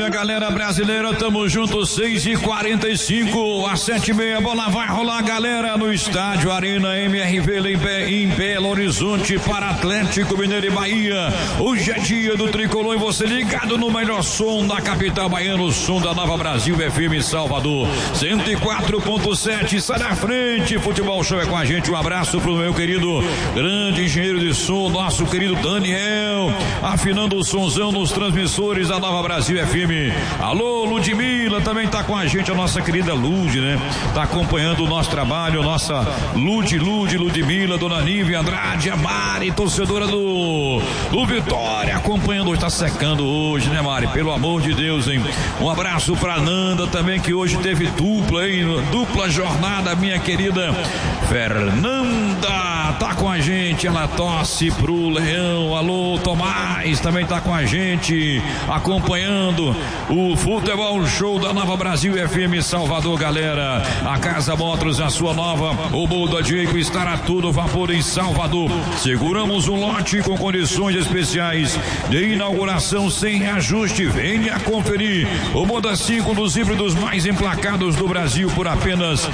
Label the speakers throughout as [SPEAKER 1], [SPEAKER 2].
[SPEAKER 1] dia, galera brasileira, tamo juntos, 6h45, às 7h30, bola vai rolar, galera, no estádio Arena MRV em Belo Horizonte para Atlético Mineiro e Bahia. Hoje é dia do tricolor e você ligado no melhor som da capital baiana, o som da Nova Brasil FM Salvador, 104.7, sai na frente, Futebol Show é com a gente. Um abraço pro meu querido grande engenheiro de som, nosso querido Daniel, afinando o sonzão nos transmissores da Nova Brasil FM. Alô, Ludmila, também tá com a gente, a nossa querida Lud, né? Tá acompanhando o nosso trabalho, nossa Ludmila, Dona Nívia Andrade, a Mari, torcedora do Vitória, acompanhando hoje, tá secando hoje, né, Mari? Pelo amor de Deus, hein? Um abraço pra Nanda também, que hoje teve dupla jornada, minha querida Fernanda, tá com a gente, ela torce pro Leão. Alô, Tomás, também tá com a gente, acompanhando o Futebol Show da Nova Brasil FM Salvador, galera. A Casa Motors, a sua nova, o Buda Diego, estará tudo vapor em Salvador. Seguramos um lote com condições especiais de inauguração sem reajuste. Venha conferir o Moda 5 dos híbridos mais emplacados do Brasil por apenas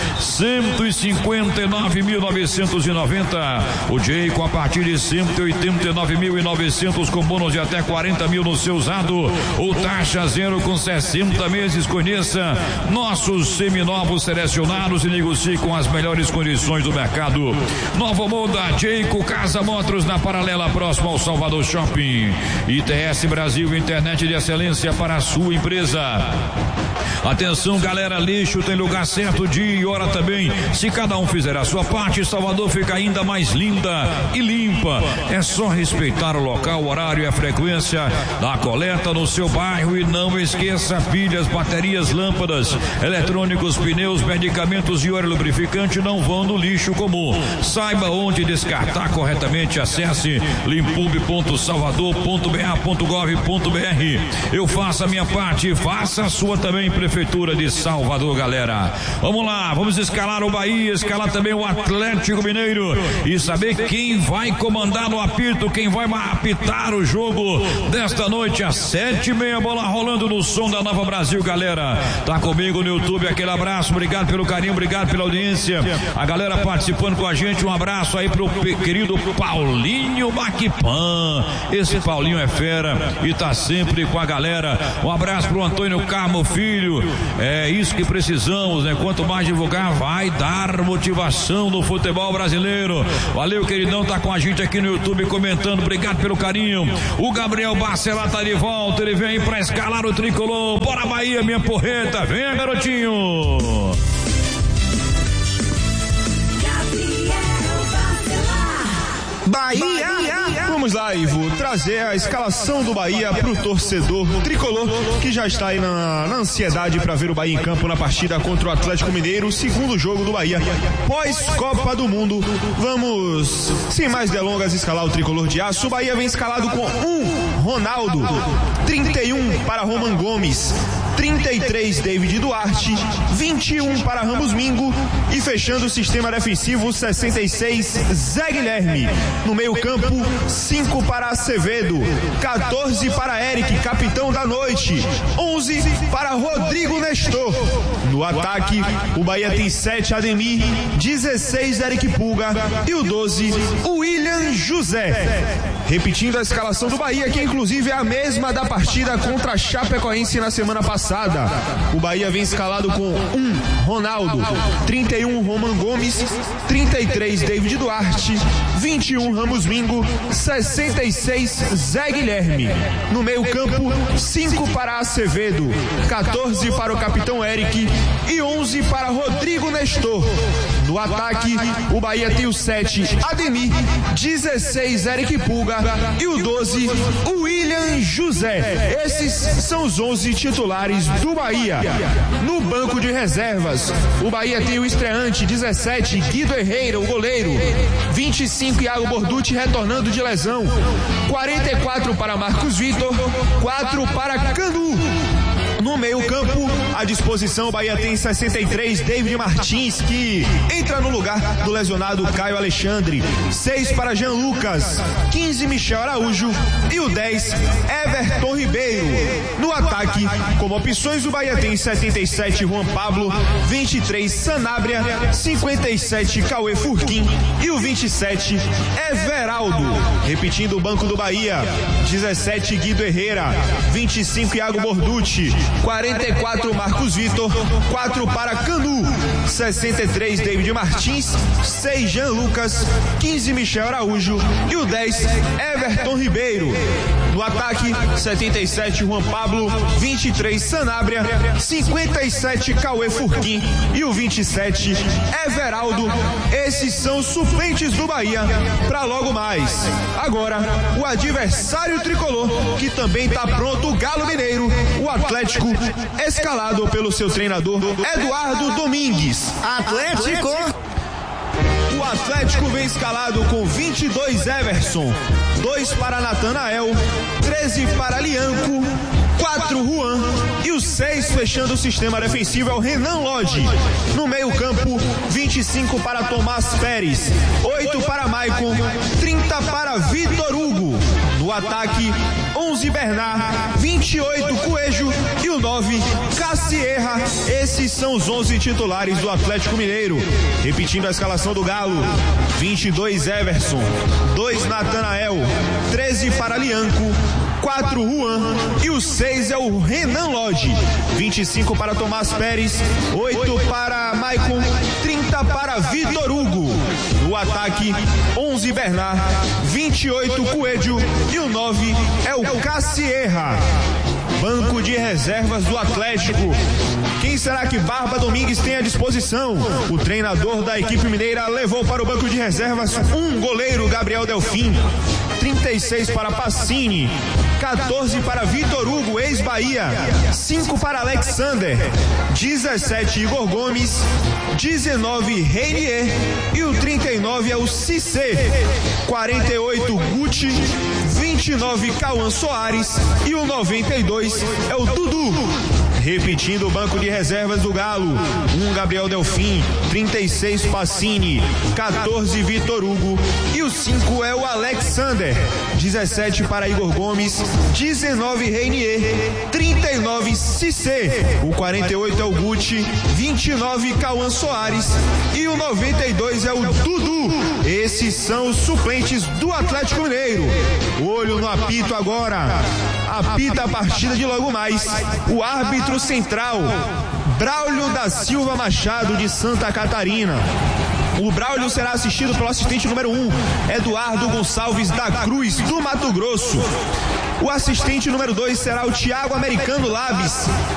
[SPEAKER 1] 159.990. O Jayco a partir de 189.900 com bônus de até 40 mil no seu usado, ou taxa zero com 60 meses. Conheça nossos seminovos selecionados e negocie com as melhores condições do mercado. Nova Moda, Jayco, Casa Motors na paralela próxima ao Salvador Shopping. ITS Brasil, internet de excelência para a sua empresa. Atenção, galera, lixo tem lugar certo, dia e hora também. Se cada um fizer a sua parte, Salvador fica ainda mais linda e limpa. É só respeitar o local, o horário e a frequência da coleta no seu bairro. E não esqueça, pilhas, baterias, lâmpadas, eletrônicos, pneus, medicamentos e óleo lubrificante não vão no lixo comum. Saiba onde descartar corretamente. Acesse limpub.salvador.ba.gov.br. Eu faço a minha parte, faça a sua também, Prefeitura de Salvador, galera. Vamos lá, vamos escalar o Bahia, escalar também o Atlético Mineiro e saber quem vai comandar no apito, quem vai apitar o jogo desta noite às 7h30, bola rolando no som da Nova Brasil, galera. Tá comigo no YouTube, aquele abraço, obrigado pelo carinho, obrigado pela audiência, a galera participando com a gente. Um abraço aí pro querido Paulinho Maquipan, esse Paulinho é fera e tá sempre com a galera. Um abraço pro Antônio Carmo Filho, é isso que precisamos, né? Quanto mais divulgar, vai dar motivação no futebol brasileiro. Valeu, queridão, tá com a gente aqui no YouTube comentando, obrigado pelo carinho. O Gabriel Barcelar tá de volta, ele vem aí pra escalar o tricolor. Bora Bahia, minha porreta, venha, garotinho.
[SPEAKER 2] Bahia. Vamos lá, Ivo, trazer a escalação do Bahia pro torcedor tricolor que já está aí na ansiedade para ver o Bahia em campo na partida contra o Atlético Mineiro, segundo jogo do Bahia pós-Copa do Mundo. Vamos, sem mais delongas, escalar o tricolor de aço. O Bahia vem escalado com Ronaldo, 31 para Roman Gomes, 33 David Duarte, 21 para Ramos Mingo e fechando o sistema defensivo 66 Zé Guilherme. No meio campo 5 para Acevedo, 14 para Eric, capitão da noite, 11 para Rodrigo Nestor. No ataque o Bahia tem 7 Ademir, 16 Eric Pulga e o 12 William José. Repetindo a escalação do Bahia, que inclusive é a mesma da partida contra a Chapecoense na semana passada. O Bahia vem escalado com Ronaldo, 31 Roman Gomes, 33 David Duarte, 21 Ramos Mingo, 66 Zé Guilherme. No meio campo 5 para Acevedo, 14 para o capitão Eric e 11 para Rodrigo Nestor. No ataque o Bahia tem o 7 Ademir, 16 Eric Pulga e o 12 William José. Esses são os 11 titulares do Bahia. No banco de reservas o Bahia tem o estreante 17 Guido Herrera, o goleiro, 25 Iago Borducci retornando de lesão, 44 para Marcos Vitor, 4 para Canu. No meio campo, à disposição, o Bahia tem 63 David Martins, que entra no lugar do lesionado Caio Alexandre, 6 para Jean Lucas, 15 Michel Araújo e o 10 Everton Ribeiro. No ataque ataque, como opções, o Bahia tem 77 Juan Pablo, 23 Sanabria, 57 Cauê Furquim e o 27 Everaldo. Repetindo o banco do Bahia: 17 Guido Herrera, 25 Iago Borducci, 44 Marcos Vitor, 4 para Canu, 63 David Martins, 6 Jean Lucas, 15 Michel Araújo e o 10 Everton Ribeiro. No ataque, 77 Juan Pablo, 23 Sanabria, 57 Cauê Furquim e o 27 Everaldo. Esses são os suplentes do Bahia para logo mais. Agora, o adversário tricolor, que também está pronto, o Galo Mineiro, o Atlético, escalado pelo seu treinador Eduardo Domingues. O Atlético vem escalado com 22 Everson, 2 para Natanael, 13 para Lianco, 4 Juan e o 6 fechando o sistema defensivo é o Renan Lodge. No meio campo, 25 para Tomás Pérez, 8 para Maicon, 30 para Vitor Hugo. No ataque, 11 Bernard, 28 Coelho e o 9 Cassierra. Esses são os 11 titulares do Atlético Mineiro. Repetindo a escalação do Galo: 22 Everson, 2 Natanael, 13 para Lianco, 4 Juan e o 6 é o Renan Lodge. 25 para Tomás Pérez, 8 para Maicon, 30 para Vitor Hugo. No ataque, 11 Bernard, 28 Coelho e o 9 é o Cassierra. Banco de reservas do Atlético. Quem será que Barba Domingues tem à disposição? O treinador da equipe mineira levou para o banco de reservas um goleiro, Gabriel Delfim, 36 para Pacini, 14 para Vitor Hugo, ex-Bahia, 5 para Alexander, 17 Igor Gomes, 19 Reinier e o 39 é o Cissé, 48 Guti, 29 Cauã Soares e o 92 é o Dudu. Repetindo o banco de reservas do Galo: 1 Gabriel Delfim, 36 Pacini, 14 Vitor Hugo e o 5 é o Alexander, 17 para Igor Gomes, 19 Reinier, 39 Cissé, o 48 é o Guti, 29 Cauã Soares e o 92 é o Dudu. Esses são os suplentes do Atlético Mineiro. Olho no apito agora. Apita a partida de logo mais o árbitro central, Braulio da Silva Machado, de Santa Catarina. O Braulio será assistido pelo assistente número 1, Eduardo Gonçalves da Cruz, do Mato Grosso. O assistente número 2 será o Thiago Americano Labes,